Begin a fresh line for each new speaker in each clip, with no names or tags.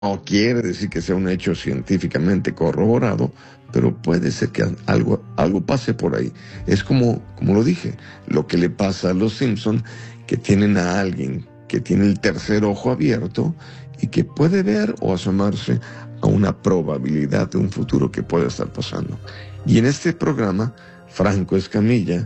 No quiere decir que sea un hecho científicamente corroborado, pero puede ser que algo pase por ahí. Es como lo dije, lo que le pasa a los Simpson, que tienen a alguien que tiene el tercer ojo abierto y que puede ver o asomarse a una probabilidad de un futuro que pueda estar pasando. Y en este programa, Franco Escamilla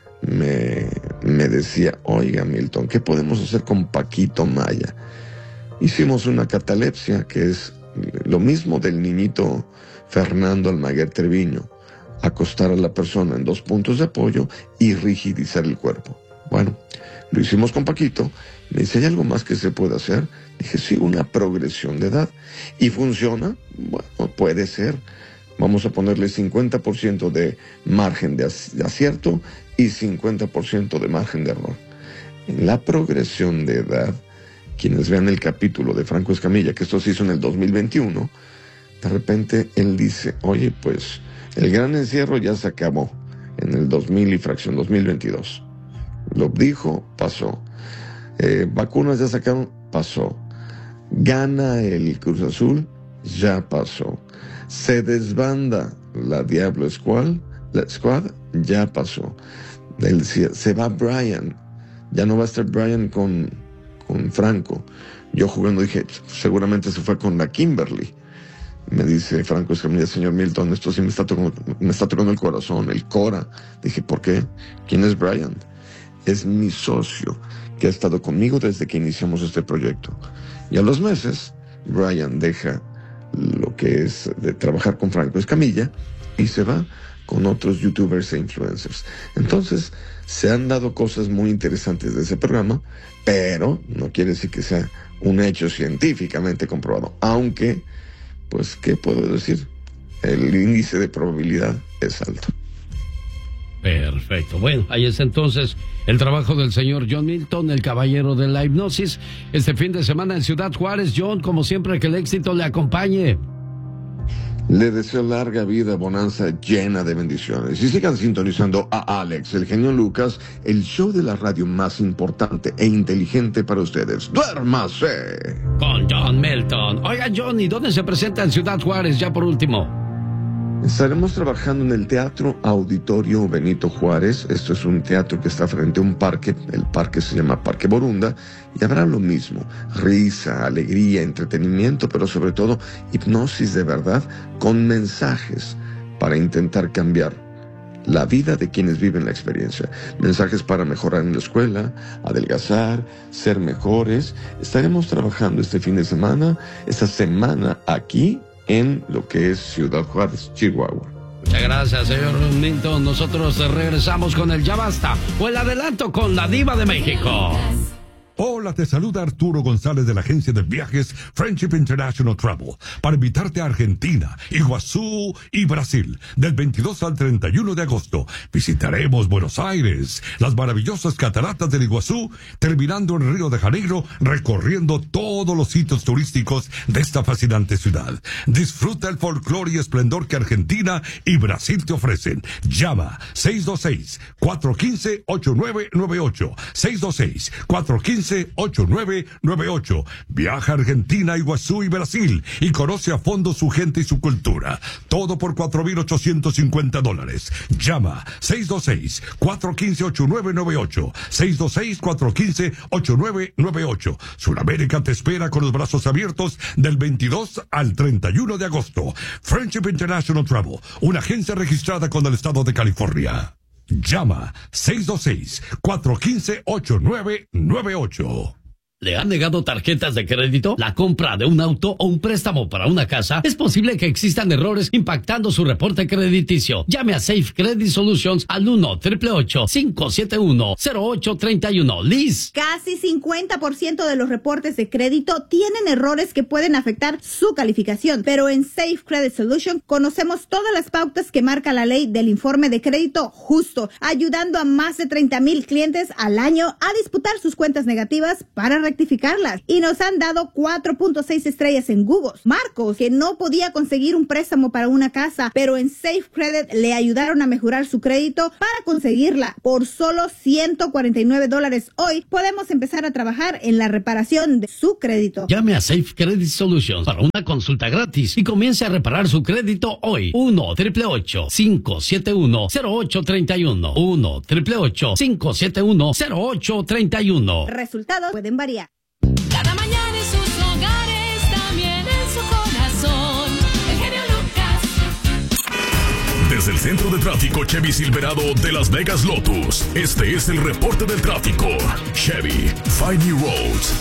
me decía, oiga Milton, ¿qué podemos hacer con Paquito Maya? Hicimos una catalepsia, que es lo mismo del niñito Fernando Almaguer Treviño, acostar a la persona en 2 puntos de apoyo y rigidizar el cuerpo. Bueno, lo hicimos con Paquito. Me dice, ¿hay algo más que se puede hacer? Dije, sí, una progresión de edad. ¿Y funciona? Bueno, puede ser. Vamos a ponerle 50% de margen de acierto y 50% de margen de error. En la progresión de edad, quienes vean el capítulo de Franco Escamilla, que esto se hizo en el 2021, de repente él dice, oye, pues el gran encierro ya se acabó en el 2000 y fracción 2022. Lo dijo, pasó. Vacunas ya sacaron, pasó. Gana el Cruz Azul, ya pasó. Se desbanda la Diablo Squad, ya pasó. Se va Brian, ya no va a estar Brian con Franco. Yo jugando dije, seguramente se fue con la Kimberly. Me dice Franco Escamilla, señor Milton, esto sí me está tocando el corazón, el Cora. Dije, ¿por qué? ¿Quién es Brian? Es mi socio, que ha estado conmigo desde que iniciamos este proyecto. Y a los meses, Brian deja lo que es de trabajar con Franco Escamilla y se va con otros youtubers e influencers. Entonces, se han dado cosas muy interesantes de ese programa, pero no quiere decir que sea un hecho científicamente comprobado. Aunque, pues, ¿qué puedo decir? El índice de probabilidad es alto.
Perfecto. Bueno, ahí es entonces el trabajo del señor John Milton, el caballero de la hipnosis, este fin de semana en Ciudad Juárez. John, como siempre, que el éxito le acompañe.
Le deseo larga vida, bonanza llena de bendiciones. Y sigan sintonizando a Alex, el genio Lucas, el show de la radio más importante e inteligente para ustedes. ¡Duérmase!
Con John Milton. Oiga, John, ¿y dónde se presenta en Ciudad Juárez, ya por último?
Estaremos trabajando en el Teatro Auditorio Benito Juárez. Esto es un teatro que está frente a un parque. El parque se llama Parque Borunda. Y habrá lo mismo: risa, alegría, entretenimiento, pero sobre todo hipnosis de verdad, con mensajes para intentar cambiar la vida de quienes viven la experiencia. Mensajes para mejorar en la escuela, adelgazar, ser mejores. Estaremos trabajando este fin de semana, esta semana aquí, en lo que es Ciudad Juárez, Chihuahua.
Muchas gracias, señor Milton. Nosotros regresamos con el Ya Basta o el adelanto con la Diva de México.
Hola, te saluda Arturo González de la agencia de viajes Friendship International Travel para invitarte a Argentina, Iguazú y Brasil del 22 al 31 de agosto. Visitaremos Buenos Aires, las maravillosas cataratas del Iguazú, terminando en Río de Janeiro, recorriendo todos los sitios turísticos de esta fascinante ciudad. Disfruta el folclore y esplendor que Argentina y Brasil te ofrecen. Llama 626-415-8998. 626-415-8998. Viaja a Argentina, Iguazú y Brasil y conoce a fondo su gente y su cultura. Todo por $4,850. Llama 626-415-8998. 626-415-8998. Sudamérica te espera con los brazos abiertos del 22 al 31 de agosto. Friendship International Travel, una agencia registrada con el estado de California. Llama 626-415-8998.
¿Le han negado tarjetas de crédito, la compra de un auto o un préstamo para una casa? Es posible que existan errores impactando su reporte crediticio. Llame a Safe Credit Solutions al 1-888-571-0831. Liz.
Casi 50% de los reportes de crédito tienen errores que pueden afectar su calificación, pero en Safe Credit Solutions conocemos todas las pautas que marca la ley del informe de crédito justo, ayudando a más de 30,000 clientes al año a disputar sus cuentas negativas para rectificarlas y nos han dado 4.6 estrellas en Google. Marcos, que no podía conseguir un préstamo para una casa, pero en Safe Credit le ayudaron a mejorar su crédito para conseguirla. Por solo $149 hoy podemos empezar a trabajar en la reparación de su crédito.
Llame a Safe Credit Solutions para una consulta gratis y comience a reparar su crédito hoy. 1-888-571-0831. 1-888-571-0831.
Resultados pueden variar.
Cada mañana en sus hogares, también en su corazón. El genio Lucas.
Desde el centro de tráfico Chevy Silverado de Las Vegas Lotus, este es el reporte del tráfico. Chevy, Find New Roads.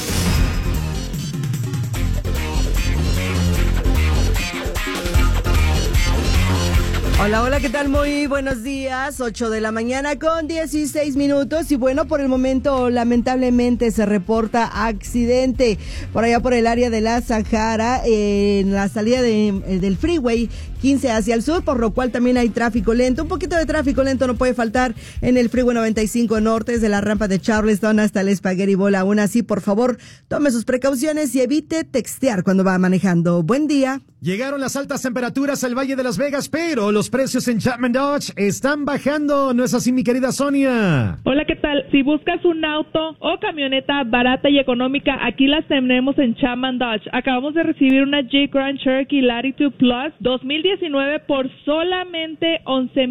Hola, hola, ¿qué tal? Muy buenos días, 8 de la mañana con 16 minutos y bueno, por el momento lamentablemente se reporta accidente por allá por el área de la Sahara, en la salida del freeway 15 hacia el sur, por lo cual también hay tráfico lento, un poquito de tráfico lento no puede faltar en el freeway 95 norte, desde la rampa de Charleston hasta el Spaghetti Bowl. Aún así, por favor, tome sus precauciones y evite textear cuando va manejando. Buen día.
Llegaron las altas temperaturas al Valle de Las Vegas, pero los precios en Chapman Dodge están bajando, ¿no es así, mi querida Sonia?
Hola, ¿qué tal? Si buscas un auto o camioneta barata y económica, aquí las tenemos en Chapman Dodge. Acabamos de recibir una Jeep Grand Cherokee Latitude Plus 2019 por solamente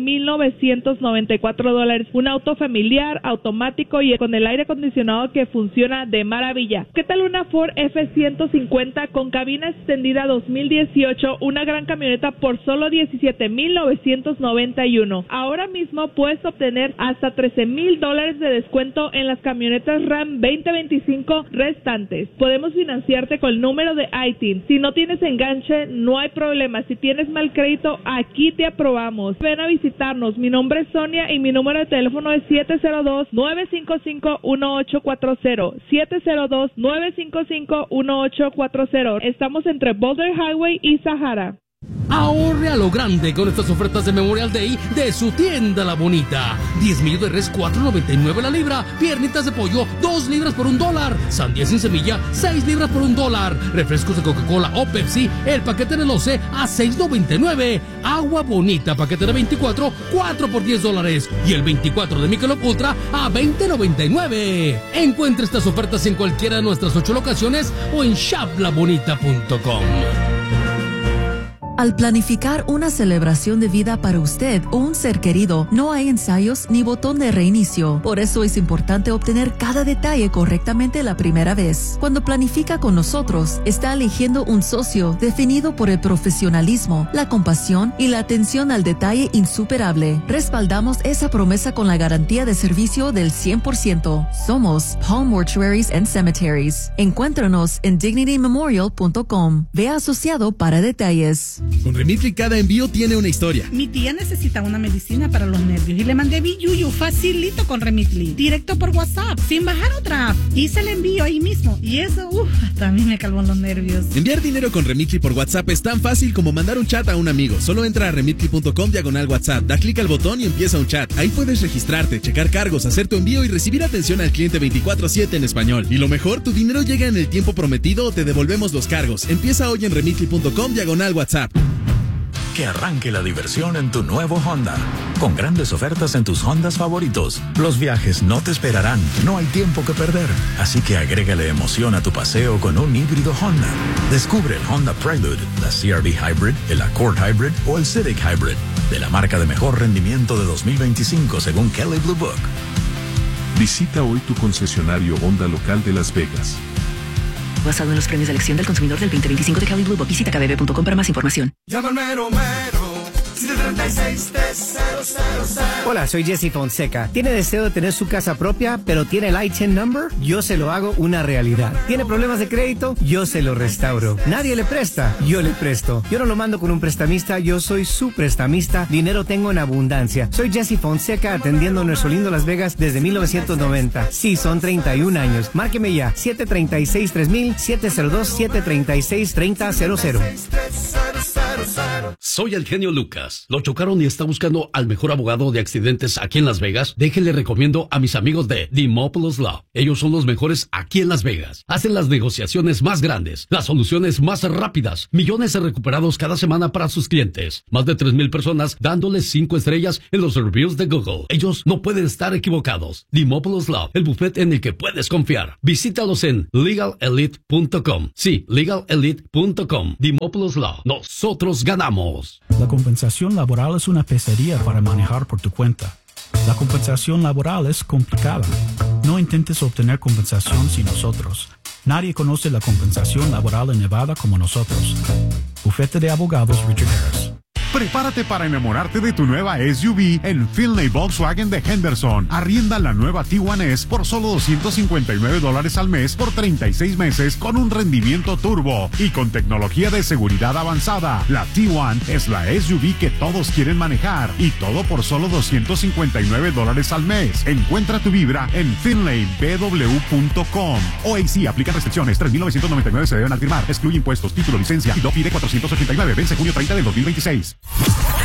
$11,994. Un auto familiar, automático y con el aire acondicionado que funciona de maravilla. ¿Qué tal una Ford F-150 con cabina extendida 2018? Una gran camioneta por solo $17,991. Ahora mismo puedes obtener hasta $13,000 de descuento en las camionetas Ram 2025 restantes. Podemos financiarte con el número de ITIN. Si no tienes enganche, no hay problema. Si tienes mal crédito, aquí te aprobamos. Ven a visitarnos. Mi nombre es Sonia y mi número de teléfono es 702-955-1840. 702-955-1840. Estamos entre Boulder Highway y Sahara.
Ahorre a lo grande con estas ofertas de Memorial Day de su tienda La Bonita. 10 millos de res, $4.99 la libra. Piernitas de pollo, 2 libras por $1. Sandía sin semilla, 6 libras por $1. Refrescos de Coca-Cola o Pepsi, el paquete de 12 a $6.99. Agua Bonita, paquete de 24, 4 por $10. Y el 24 de Michelob Ultra a $20.99. Encuentre estas ofertas en cualquiera de nuestras 8 locaciones o en shoplabonita.com.
Al planificar una celebración de vida para usted o un ser querido, no hay ensayos ni botón de reinicio. Por eso es importante obtener cada detalle correctamente la primera vez. Cuando planifica con nosotros, está eligiendo un socio definido por el profesionalismo, la compasión y la atención al detalle insuperable. Respaldamos esa promesa con la garantía de servicio del 100%. Somos Palm Mortuaries and Cemeteries. Encuéntranos en DignityMemorial.com. Ve asociado para detalles.
Con Remitly cada envío tiene una historia.
Mi tía necesita una medicina para los nervios y le mandé Billuyo facilito con Remitly, directo por WhatsApp, sin bajar otra app. Hice el envío ahí mismo y eso, hasta a mí me calmó los nervios.
Enviar dinero con Remitly por WhatsApp es tan fácil como mandar un chat a un amigo. Solo entra a remitly.com/WhatsApp, da clic al botón y empieza un chat. Ahí puedes registrarte, checar cargos, hacer tu envío y recibir atención al cliente 24/7 en español. Y lo mejor, tu dinero llega en el tiempo prometido o te devolvemos los cargos. Empieza hoy en remitly.com/WhatsApp.
Que arranque la diversión en tu nuevo Honda, con grandes ofertas en tus Hondas favoritos. Los viajes no te esperarán, no hay tiempo que perder, así que agrégale emoción a tu paseo con un híbrido Honda. Descubre el Honda Prelude, la CR-V Hybrid, el Accord Hybrid o el Civic Hybrid, de la marca de mejor rendimiento de 2025 según Kelley Blue Book.
Visita hoy tu concesionario Honda local de Las Vegas.
Basado en los premios de elección del consumidor del 2025 de Kelley Blue Book. Visita kbb.com para más información.
Llama al mero mero. 736-3000.
Hola, soy Jesse Fonseca. ¿Tiene deseo de tener su casa propia, pero tiene el ITIN number? Yo se lo hago una realidad. ¿Tiene problemas de crédito? Yo se lo restauro. ¿Nadie le presta? Yo le presto. Yo no lo mando con un prestamista, yo soy su prestamista. Dinero tengo en abundancia. Soy Jesse Fonseca, atendiendo nuestro lindo Las Vegas desde 1990. Sí, son 31 años. Márqueme ya. 736-3000, 702-736-3000.
mero.
Soy el genio Lucas. ¿Lo chocaron y está buscando al mejor abogado de accidentes aquí en Las Vegas? Déjenle recomiendo a mis amigos de Dimopoulos Law. Ellos son los mejores aquí en Las Vegas. Hacen las negociaciones más grandes, las soluciones más rápidas, millones de recuperados cada semana para sus clientes. Más de 3,000 personas dándoles 5 estrellas en los reviews de Google. Ellos no pueden estar equivocados. Dimopoulos Law, el bufete en el que puedes confiar. Visítalos en legalelite.com. Sí, legalelite.com. Dimopoulos Law. Nosotros ganamos.
La compensación laboral es una pesadilla para manejar por tu cuenta. La compensación laboral es complicada. No intentes obtener compensación sin nosotros. Nadie conoce la compensación laboral en Nevada como nosotros. Bufete de Abogados Richard Harris.
Prepárate para enamorarte de tu nueva SUV en Finlay Volkswagen de Henderson. Arrienda la nueva T1S por solo $259 al mes por 36 meses con un rendimiento turbo y con tecnología de seguridad avanzada. La T1 es la SUV que todos quieren manejar y todo por solo $259 al mes. Encuentra tu vibra en finlaybw.com. OAC aplica restricciones. $3,999 se deben al firmar. Excluye impuestos, título, licencia y DOFI de $489. Vence junio 30 del 2026.